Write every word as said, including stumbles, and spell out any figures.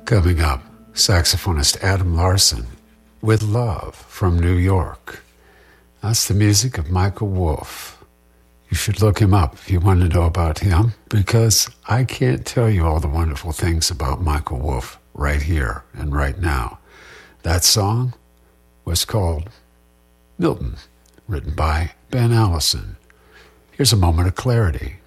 Coming up, saxophonist Adam Larson with Love from New York. That's the music of Michael Wolff. You should look him up if you want to know about him, because I can't tell you all the wonderful things about Michael Wolff right here and right now. That song was called Milton, written by Ben Allison. Here's a moment of clarity.